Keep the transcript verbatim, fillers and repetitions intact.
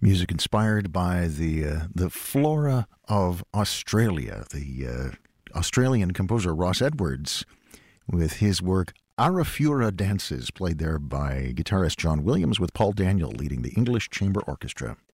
Music inspired by the uh, the flora of Australia. The uh, Australian composer Ross Edwards, with his work Arafura Dances, played there by guitarist John Williams, with Paul Daniel leading the English Chamber Orchestra.